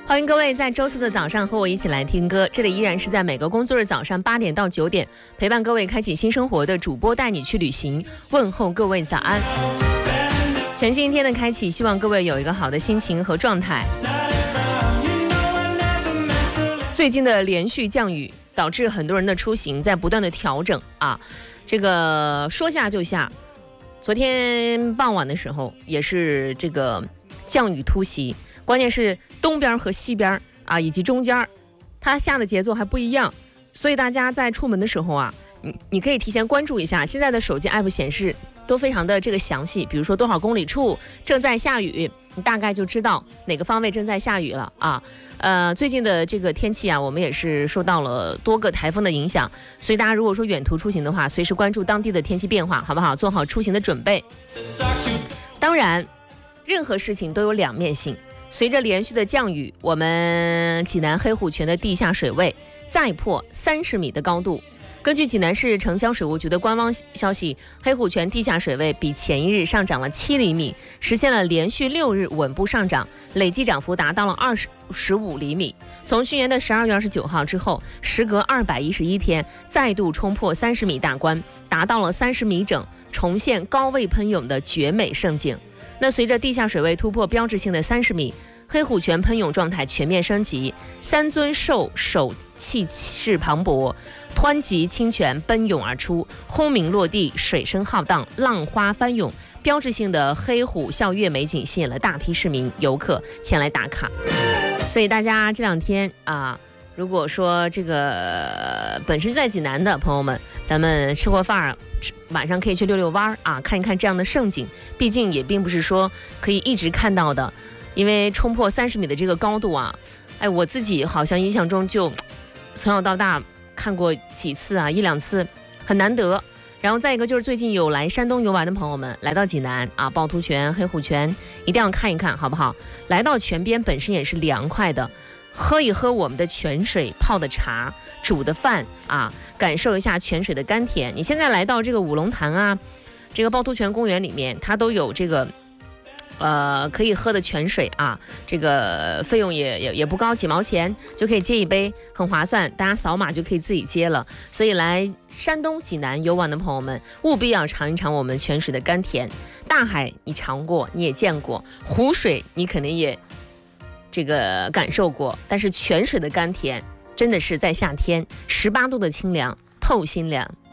欢迎各位在周四的早上和我一起来听歌，这里依然是在每个工作日早上8点到9点陪伴各位开启新生活的主播带你去旅行，问候各位早安。全新一天的开启，希望各位有一个好的心情和状态。最近的连续降雨导致很多人的出行在不断的调整啊，这个说下就下。昨天傍晚的时候也是这个降雨突袭，关键是东边和西边啊，以及中间，它下的节奏还不一样，所以大家在出门的时候啊，你可以提前关注一下，现在的手机 app 显示都非常的这个详细，比如说多少公里处正在下雨，你大概就知道哪个方位正在下雨了啊。最近的这个天气啊，我们也是受到了多个台风的影响，所以大家如果说远途出行的话，随时关注当地的天气变化，好不好？做好出行的准备。当然，任何事情都有两面性。随着连续的降雨，我们济南黑虎泉的地下水位再破30米的高度。根据济南市城乡水务局的官方消息，黑虎泉地下水位比前一日上涨了7厘米，实现了连续6日稳步上涨，累计涨幅达到了25厘米。从去年的12月29号之后，时隔211天，再度冲破30米大关，达到了30米整，重现高位喷涌的绝美盛景。那随着地下水位突破标志性的30米，黑虎泉喷涌状态全面升级，三尊兽首气势磅礴，湍急清泉奔涌而出，轰鸣落地，水声浩荡，浪花翻涌，标志性的黑虎啸月美景吸引了大批市民游客前来打卡。所以大家这两天啊，如果说这个本身在济南的朋友们，咱们吃过饭晚上可以去溜溜弯啊，看一看这样的盛景，毕竟也并不是说可以一直看到的，因为冲破30米的这个高度啊，我自己好像印象中就从小到大看过几次啊，1、2次，很难得。然后再一个就是最近有来山东游玩的朋友们来到济南啊，趵突泉、黑虎泉一定要看一看，好不好？来到泉边本身也是凉快的，喝一喝我们的泉水泡的茶、煮的饭啊，感受一下泉水的甘甜。你现在来到这个五龙潭啊，这个趵突泉公园里面，它都有这个可以喝的泉水啊，这个费用也不高，几毛钱就可以接一杯，很划算，大家扫码就可以自己接了。所以来山东济南游玩的朋友们，务必要尝一尝我们泉水的甘甜。大海你尝过，你也见过，湖水你肯定也这个感受过，但是泉水的甘甜真的是在夏天18度的清凉透心凉。